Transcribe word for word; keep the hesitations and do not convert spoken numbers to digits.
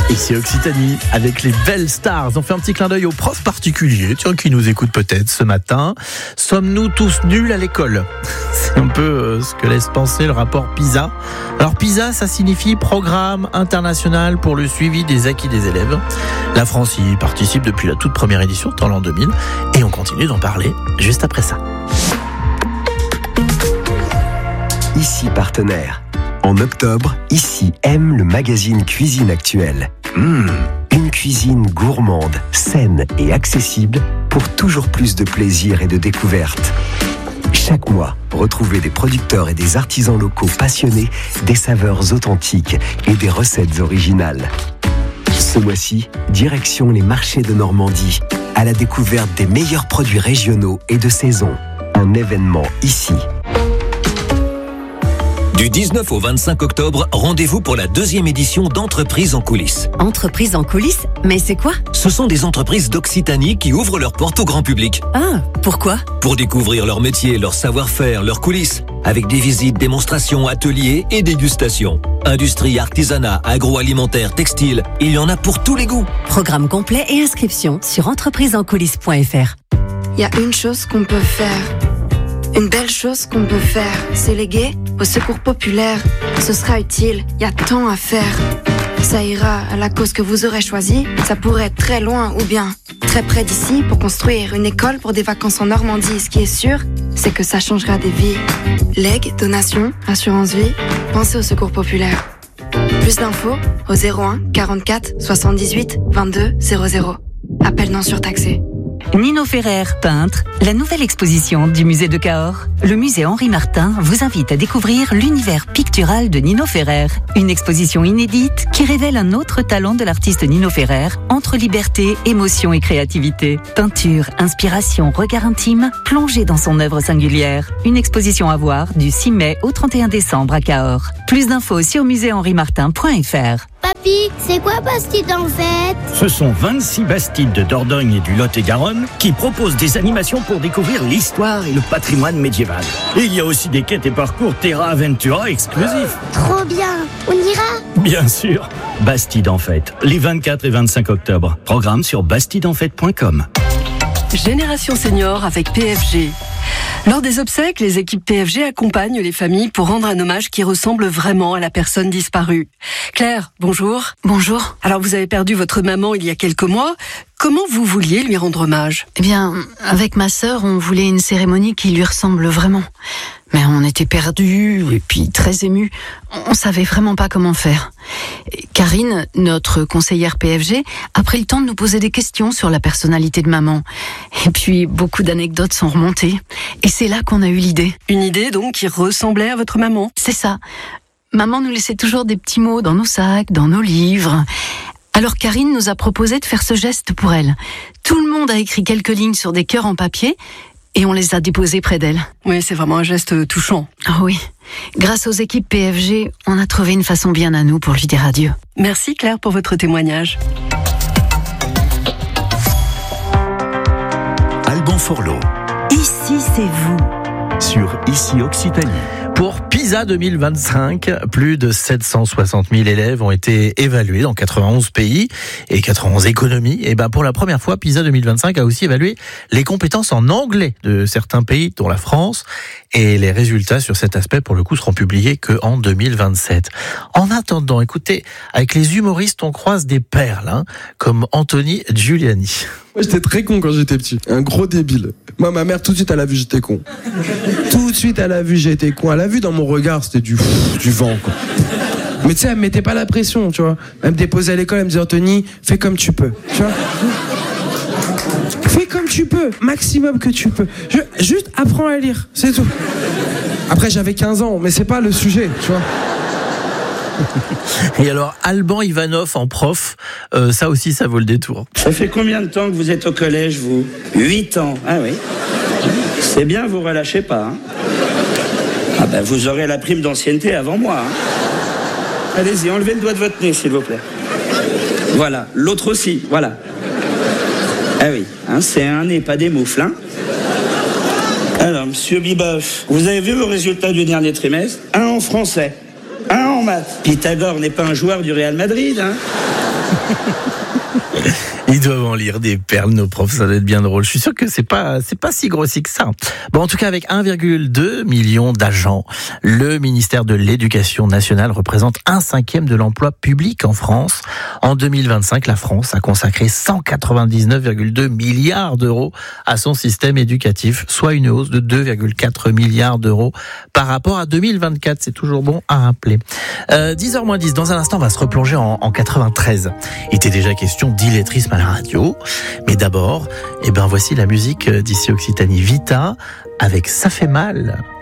Ici Occitanie, avec les belles stars. On fait un petit clin d'œil aux profs particuliers, tiens, qui nous écoutent peut-être ce matin. Sommes-nous tous nuls à l'école ? C'est un peu euh, ce que laisse penser le rapport PISA. Alors PISA, ça signifie Programme international pour le suivi des acquis des élèves. La France y participe depuis la toute première édition, dans l'an deux mille. Et on continue d'en parler juste après ça. Ici partenaire. En octobre, Ici aime le magazine Cuisine Actuelle. Mmh, une cuisine gourmande, saine et accessible pour toujours plus de plaisir et de découverte. Chaque mois, retrouvez des producteurs et des artisans locaux passionnés, des saveurs authentiques et des recettes originales. Ce mois-ci, direction les marchés de Normandie, à la découverte des meilleurs produits régionaux et de saison. Un événement ici. Du dix-neuf au vingt-cinq octobre, rendez-vous pour la deuxième édition d'Entreprise en coulisses. Entreprise en coulisses ? Mais c'est quoi ? Ce sont des entreprises d'Occitanie qui ouvrent leurs portes au grand public. Ah, pourquoi ? Pour découvrir leur métier, leur savoir-faire, leurs coulisses. Avec des visites, démonstrations, ateliers et dégustations. Industrie, artisanat, agroalimentaire, textile, il y en a pour tous les goûts. Programme complet et inscription sur entreprise en coulisses point f r. Il y a une chose qu'on peut faire. Une belle chose qu'on peut faire, c'est léguer au secours populaire. Ce sera utile, il y a tant à faire. Ça ira à la cause que vous aurez choisie. Ça pourrait être très loin ou bien très près d'ici pour construire une école pour des vacances en Normandie. Ce qui est sûr, c'est que ça changera des vies. Legs, donations, assurance vie, pensez au secours populaire. Plus d'infos au zéro un quarante-quatre soixante-dix-huit vingt-deux zéro zéro. Appel non surtaxé. Nino Ferrer, peintre, la nouvelle exposition du musée de Cahors. Le musée Henri Martin vous invite à découvrir l'univers pictural de Nino Ferrer. Une exposition inédite qui révèle un autre talent de l'artiste Nino Ferrer entre liberté, émotion et créativité. Peinture, inspiration, regard intime, plongé dans son œuvre singulière. Une exposition à voir du six mai au trente et un décembre à Cahors. Plus d'infos sur musée henri martin point f r. Papy, c'est quoi Bastide en fait ? Ce sont vingt-six Bastides de Dordogne et du Lot-et-Garonne qui proposent des animations pour découvrir l'histoire et le patrimoine médiéval. Et il y a aussi des quêtes et parcours Terra Aventura exclusifs. Trop bien, on ira ? Bien sûr. Bastide en fête, les vingt-quatre et vingt-cinq octobre. Programme sur bastide en fête point com. Génération Senior avec P F G. Lors des obsèques, les équipes P F G accompagnent les familles pour rendre un hommage qui ressemble vraiment à la personne disparue. Claire, bonjour. Bonjour. Alors vous avez perdu votre maman il y a quelques mois. Comment vous vouliez lui rendre hommage ? Eh bien, avec ma sœur, on voulait une cérémonie qui lui ressemble vraiment. Mais on était perdus et puis très émus. On savait vraiment pas comment faire. Karine, notre conseillère P F G, a pris le temps de nous poser des questions sur la personnalité de maman. Et puis, beaucoup d'anecdotes sont remontées. Et c'est là qu'on a eu l'idée. Une idée donc qui ressemblait à votre maman ? C'est ça. Maman nous laissait toujours des petits mots dans nos sacs, dans nos livres. Alors Karine nous a proposé de faire ce geste pour elle. Tout le monde a écrit quelques lignes sur des cœurs en papier et on les a déposés près d'elle. Oui, c'est vraiment un geste touchant. Ah oui. Grâce aux équipes P F G, on a trouvé une façon bien à nous pour lui dire adieu. Merci Claire pour votre témoignage. Alban Forlot. Ici, c'est vous. Sur Ici Occitanie. Pour PISA deux mille vingt-cinq, plus de sept cent soixante mille élèves ont été évalués dans quatre-vingt-onze pays et quatre-vingt-onze économies. Et ben pour la première fois, PISA deux mille vingt-cinq a aussi évalué les compétences en anglais de certains pays, dont la France. Et les résultats sur cet aspect, pour le coup, seront publiés qu'en deux mille vingt-sept. En attendant, écoutez, avec les humoristes, on croise des perles, hein, comme Anthony Giuliani. Moi, j'étais très con quand j'étais petit. Un gros débile. Moi, ma mère, tout de suite, elle a vu j'étais con. Tout de suite, elle a vu j'étais con. Elle a vu dans mon regard, c'était du, du vent, quoi. Mais tu sais, elle me mettait pas la pression, tu vois. Elle me déposait à l'école, elle me disait, Anthony, fais comme tu peux, tu vois. Fais comme tu peux, maximum que tu peux. Je, juste apprends à lire, c'est tout. Après, j'avais quinze ans, mais c'est pas le sujet, tu vois. Et alors, Alban Ivanov en prof, euh, ça aussi, ça vaut le détour. Ça fait combien de temps que vous êtes au collège, vous ? Huit ans. Ah oui. C'est bien, vous relâchez pas. Hein. Ah ben, vous aurez la prime d'ancienneté avant moi. Hein. Allez-y, enlevez le doigt de votre nez, s'il vous plaît. Voilà, l'autre aussi, voilà. Ah oui, hein, c'est un nez, pas des moufles. Hein. Alors, monsieur Biboff, vous avez vu vos résultats du dernier trimestre ? Un en français. Un en maths. Pythagore n'est pas un joueur du Real Madrid, hein. Ils doivent en lire des perles, nos profs, ça doit être bien drôle. Je suis sûr que c'est pas, c'est pas si grossi que ça. Bon, en tout cas, avec un virgule deux million d'agents, le ministère de l'Éducation nationale représente un cinquième de l'emploi public en France. En deux mille vingt-cinq, la France a consacré cent quatre-vingt-dix-neuf virgule deux milliards d'euros à son système éducatif, soit une hausse de deux virgule quatre milliards d'euros par rapport à deux mille vingt-quatre. C'est toujours bon à rappeler. Euh, dix heures moins dix, dans un instant, on va se replonger en, en quatre-vingt-treize. Il était déjà question d'illettrisme à la radio. Mais d'abord, eh ben, voici la musique d'ici Occitanie, Vita, avec Ça fait mal.